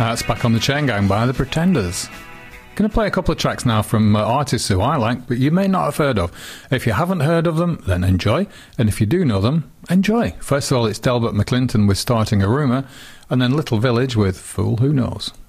That's Back on the Chain Gang by The Pretenders. Going to play a couple of tracks now from artists who I like, but you may not have heard of. If you haven't heard of them, then enjoy. And if you do know them, enjoy. First of all, it's Delbert McClinton with Starting a Rumour, and then Little Village with Fool Who Knows.